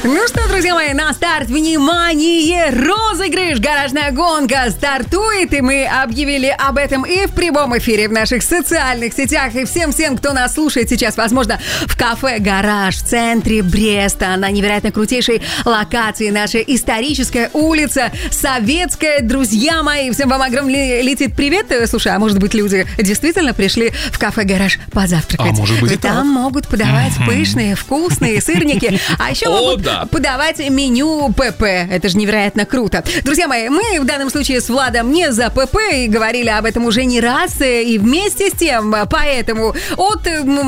Ну что, друзья мои, на старт, внимание, розыгрыш «Гаражная гонка» стартует, и мы объявили об этом и в прямом эфире в наших социальных сетях, и всем, кто нас слушает сейчас, возможно, в кафе «Гараж» в центре Бреста, на невероятно крутейшей локации, наша историческая улица Советская. Друзья мои, всем вам огромный летит привет. Слушай, а может быть, люди действительно пришли в кафе «Гараж» позавтракать? А может быть, и там могут подавать пышные, вкусные сырники, а еще могут подавать меню ПП. Это же невероятно круто. Друзья мои, мы в данном случае с Владом не за ПП и говорили об этом уже не раз, и вместе с тем, поэтому от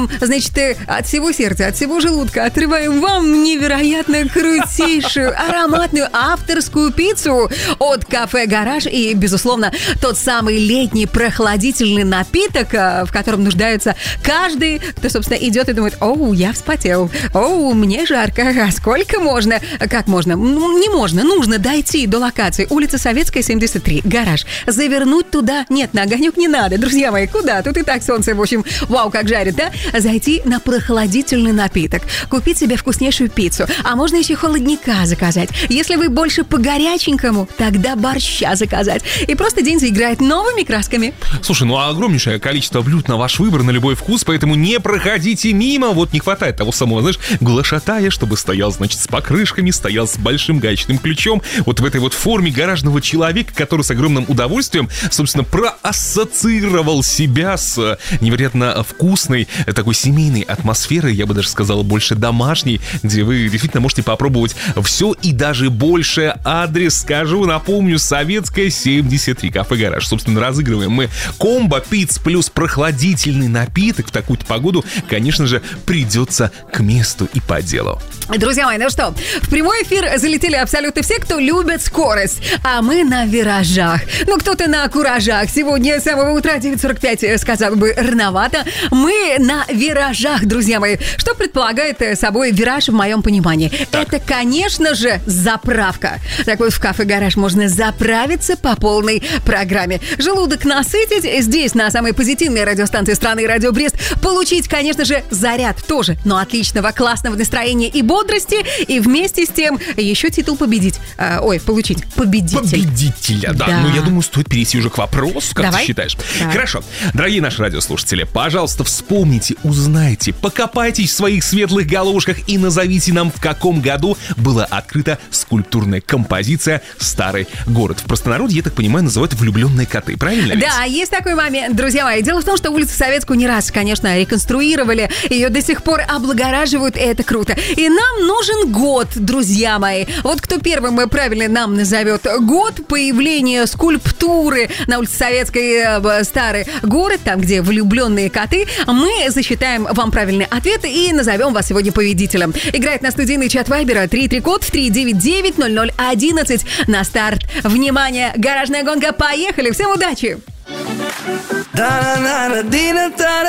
всего сердца, от всего желудка отрываем вам невероятно крутейшую, ароматную авторскую пиццу от кафе «Гараж» и, безусловно, тот самый летний прохладительный напиток, в котором нуждается каждый, кто, собственно, идет и думает: «Оу, я вспотел, оу, мне жарко, а сколько можно?» Как можно? Не можно. Нужно дойти до локации. Улица Советская, 73. «Гараж». Завернуть туда нет, на огонек не надо. Друзья мои, куда? Тут и так солнце, в общем, вау, как жарит, да? Зайти на прохладительный напиток. Купить себе вкуснейшую пиццу. А можно еще холодника заказать. Если вы больше по горяченькому, тогда борща заказать. И просто день заиграет новыми красками. Слушай, ну огромнейшее количество блюд на ваш выбор, на любой вкус, поэтому не проходите мимо. Вот не хватает того самого, знаешь, глашатая, чтобы стоял, значит, с покрышками, стоял с большим гаечным ключом, вот в этой вот форме гаражного человека, который с огромным удовольствием, собственно, проассоциировал себя с невероятно вкусной, такой семейной атмосферой, я бы даже сказал, больше домашней, где вы действительно можете попробовать все и даже больше. Адрес скажу, напомню: Советская, 73, кафе «Гараж». Собственно, разыгрываем мы комбо пиц плюс прохладительный напиток. В такую-то погоду, конечно же, придется к месту и по делу. Друзья мои, ну что, в прямой эфир залетели абсолютно все, кто любит скорость. А мы на виражах. Ну, кто-то на куражах. Сегодня с самого утра 9:45, сказал бы, рановато. Мы на виражах, друзья мои. Что предполагает собой вираж в моем понимании? Так. Это, конечно же, заправка. Так вот, в кафе «Гараж» можно заправиться по полной программе. Желудок насытить. Здесь, на самой позитивной радиостанции страны «Радио Брест», получить, конечно же, заряд тоже, но отличного, классного настроения и бодрости, и вместе с тем еще титул получить победитель. Победителя, да. Ну, я думаю, стоит перейти уже к вопросу, как ты считаешь. Да. Хорошо. Дорогие наши радиослушатели, пожалуйста, вспомните, узнайте, покопайтесь в своих светлых головушках и назовите нам, в каком году была открыта скульптурная композиция «Старый город». В простонародье, я так понимаю, называют «Влюбленные коты», правильно? Да, есть такой момент, друзья мои. Дело в том, что улицу Советскую не раз, конечно, реконструировали, ее до сих пор облагораживают, и это круто. И нам нужен год, друзья мои. Вот кто первым правильно нам назовет год появления скульптуры на улице Советской, «Старый город», там, где влюбленные коты, мы засчитаем вам правильный ответ и назовем вас сегодня победителем. Играет на студийный чат Вайбера 33-код в 399-0011. На старт. Внимание, гаражная гонка, поехали! Всем удачи!